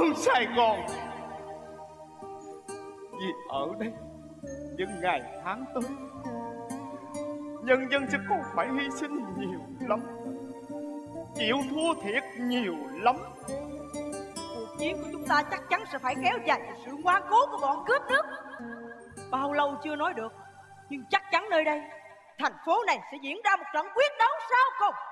thương Sài Gòn. Vì ở đây những ngày tháng tới, nhân dân sẽ còn phải hy sinh nhiều lắm, chịu thua thiệt nhiều lắm. Cuộc chiến của chúng ta chắc chắn sẽ phải kéo dài sự ngoan cố của bọn cướp nước. Bao lâu chưa nói được, nhưng chắc chắn nơi đây, thành phố này sẽ diễn ra một trận quyết đấu sau cùng.